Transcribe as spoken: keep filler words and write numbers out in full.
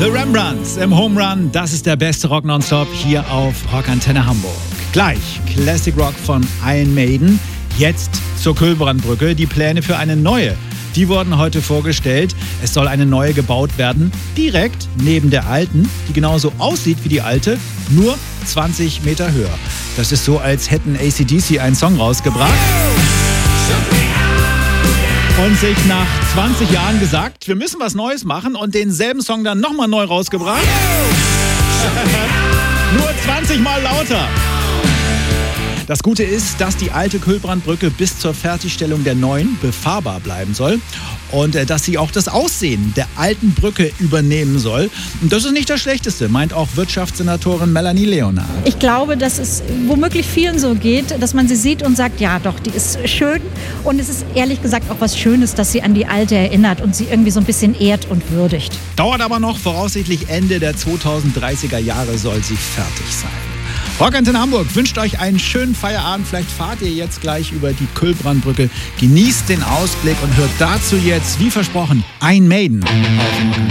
The Rembrandts im Home Run, das ist der beste Rock nonstop hier auf Rockantenne Hamburg. Gleich Classic Rock von Iron Maiden, jetzt zur Kühlbrandbrücke. Die Pläne für eine neue, die wurden heute vorgestellt. Es soll eine neue gebaut werden, direkt neben der alten, die genauso aussieht wie die alte, nur zwanzig Meter höher. Das ist so, als hätten A C D C einen Song rausgebracht und sich nach zwanzig Jahren gesagt, wir müssen was Neues machen und denselben Song dann nochmal neu rausgebracht. Nur zwanzig Mal lauter. Das Gute ist, dass die alte Kühlbrandbrücke bis zur Fertigstellung der neuen befahrbar bleiben soll und äh, dass sie auch das Aussehen der alten Brücke übernehmen soll. Und das ist nicht das Schlechteste, meint auch Wirtschaftssenatorin Melanie Leonard. Ich glaube, dass es womöglich vielen so geht, dass man sie sieht und sagt, ja doch, die ist schön. Und es ist ehrlich gesagt auch was Schönes, dass sie an die alte erinnert und sie irgendwie so ein bisschen ehrt und würdigt. Dauert aber noch, voraussichtlich Ende der zweitausenddreißiger Jahre soll sie fertig sein. Rockantenne Hamburg wünscht euch einen schönen Feierabend. Vielleicht fahrt ihr jetzt gleich über die Kühlbrandbrücke. Genießt den Ausblick und hört dazu jetzt, wie versprochen, Iron Maiden auf